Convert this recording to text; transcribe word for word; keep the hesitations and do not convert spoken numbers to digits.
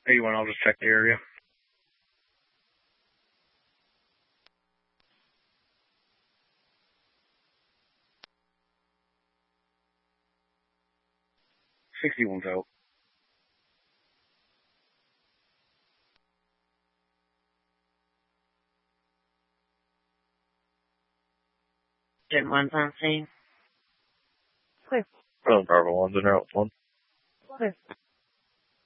eighty-one, I'll just check the area. sixty-one's out. Jet one's on scene. Clear. Bravo one's in route one. Clear.